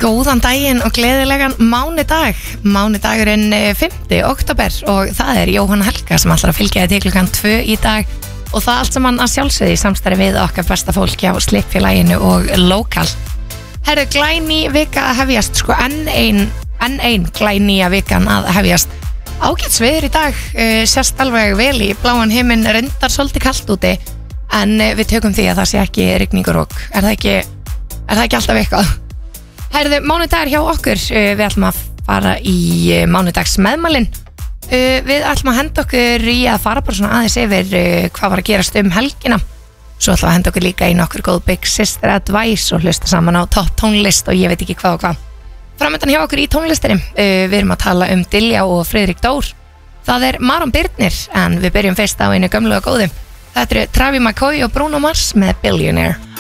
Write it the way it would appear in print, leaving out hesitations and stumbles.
Góðan daginn og gleðilegan mánudag. Mánudagurinn 5. október og það Jóhanna Helga sem ætlar að fylgja þér til klukkan 2 í dag og það allt saman að sjálfsögðu í samstarfi við okkar besta fólki á Slippfélaginu og Lokal. Herru, glæný vika að hefjast, sko enn ein glænýja vikan að hefjast. Ágætt veður í dag, sést alveg vel í bláan himinn, reyndar svolítið kalt úti en við tökum því að það sé ekki rigningarok. Er það ekki alltaf eitthvað? Herðu, mánudagur hjá okkur, við ætlum að fara í mánudags meðmælin. Við ætlum að henda okkur í að fara bara svona aðeins yfir hvað var að gerast helgina. Svo ætlum að henda okkur líka í nokkur góð Big Sister Advice og hlusta saman á topp tónlist og ég veit ekki hvað og hvað. Framöndan hjá okkur í tónlistinni, við erum að tala Dilja og Friðrik Dór. Það Maron Birnir, en við byrjum fyrst á einu gömlu og góðu. Þetta Travis McCoy og Bruno Mars með Billionaire.